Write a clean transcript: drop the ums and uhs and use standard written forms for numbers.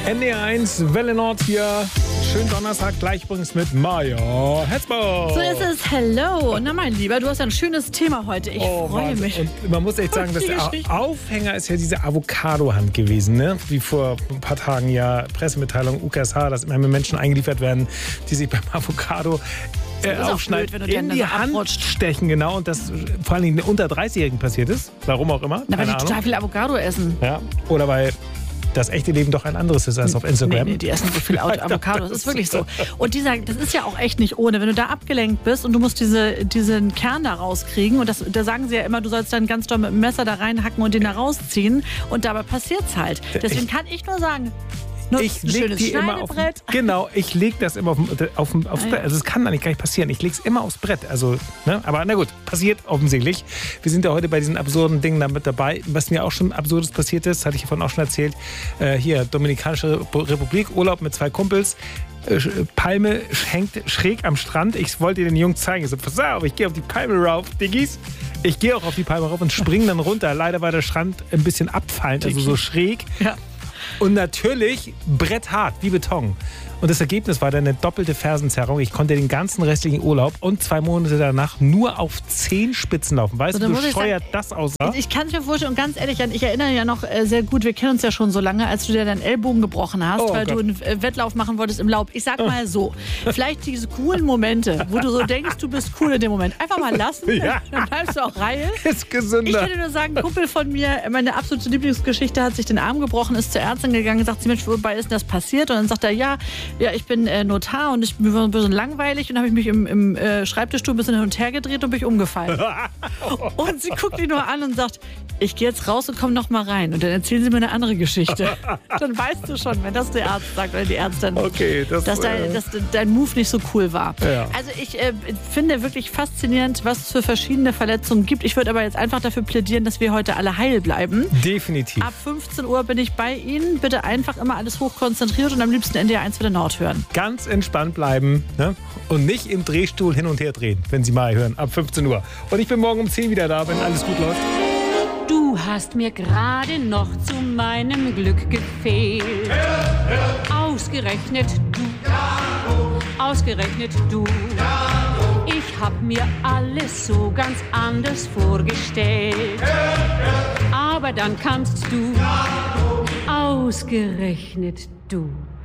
NDR1, Welle Nord hier. Schönen Donnerstag, gleich übrigens mit Maja Hetzbauer. So ist es. Hello. Na, mein Lieber, du hast ein schönes Thema heute. Ich freue mich. Und man muss echt sagen, dass der Aufhänger ist ja diese Avocado-Hand gewesen, ne? Wie vor ein paar Tagen ja Pressemitteilung UKSH, dass immer mehr Menschen eingeliefert werden, die sich beim Avocado aufschneiden, in die Hand stechen, genau. Und das vor allen Dingen unter 30-Jährigen passiert ist. Warum auch immer. Na, weil die total viel Avocado essen. Ja. Oder weil das echte Leben doch ein anderes ist als auf Instagram. Nee, die essen so viel Avocado. Das ist wirklich so. Und das ist ja auch echt nicht ohne. Wenn du da abgelenkt bist und du musst diesen Kern da rauskriegen, und da sagen sie ja immer, du sollst dann ganz doll mit dem Messer da reinhacken und den da rausziehen. Und dabei passiert's halt. Deswegen kann ich nur sagen, ich lege die immer auf. Genau, ich lege das immer aufs Brett. Also es kann eigentlich gar nicht passieren. Ich lege es immer aufs Brett. Also, ne? Aber na gut, passiert offensichtlich. Wir sind ja heute bei diesen absurden Dingen da mit dabei. Was mir auch schon Absurdes passiert ist, hatte ich vorhin auch schon erzählt. Hier, Dominikanische Republik, Urlaub mit 2 Kumpels. Palme hängt schräg am Strand. Ich wollte den Jungs zeigen. Ich so, pass auf, ich gehe auf die Palme rauf, Diggis. Ich gehe auch auf die Palme rauf und springe dann runter. Leider war der Strand ein bisschen abfallend, also so schräg. Ja. Und natürlich bretthart, wie Beton. Und das Ergebnis war dann eine doppelte Fersenzerrung. Ich konnte den ganzen restlichen Urlaub und 2 Monate danach nur auf Zehenspitzen laufen. Weißt du, wie bescheuert das aussah? Ich kann es mir vorstellen, und ganz ehrlich, ich erinnere ja noch sehr gut, wir kennen uns ja schon so lange, als du dir deinen Ellbogen gebrochen hast, weil du einen Wettlauf machen wolltest im Laub. Ich sag mal so, vielleicht diese coolen Momente, wo du so denkst, du bist cool in dem Moment, einfach mal lassen, ja. Dann bleibst du auch Reihe. Ist gesünder. Ich könnte nur sagen, ein Kumpel von mir, meine absolute Lieblingsgeschichte, hat sich den Arm gebrochen, ist zur Ärztin gegangen, sagt sie, Mensch, wobei ist denn das passiert? Und dann sagt er, ja, ich bin Notar und mir war ein bisschen langweilig, und dann habe ich mich im Schreibtischstuhl ein bisschen hin und her gedreht und bin umgefallen. Und sie guckt ihn nur an und sagt, ich gehe jetzt raus und komme noch mal rein. Und dann erzählen sie mir eine andere Geschichte. Dann weißt du schon, wenn das der Arzt sagt oder die Ärztin, okay, dass dein Move nicht so cool war. Ja. Also ich finde wirklich faszinierend, was es für verschiedene Verletzungen gibt. Ich würde aber jetzt einfach dafür plädieren, dass wir heute alle heil bleiben. Definitiv. Ab 15 Uhr bin ich bei Ihnen. Bitte einfach immer alles hochkonzentriert und am liebsten NDR1 Welle Nord hören. Ganz entspannt bleiben, ne? Und nicht im Drehstuhl hin und her drehen, wenn Sie mal hören, ab 15 Uhr. Und ich bin morgen um 10 wieder da, wenn alles gut läuft. Du hast mir gerade noch zu meinem Glück gefehlt. Ausgerechnet du. Ausgerechnet du. Ich hab mir alles so ganz anders vorgestellt. Aber dann kamst du. Ausgerechnet du.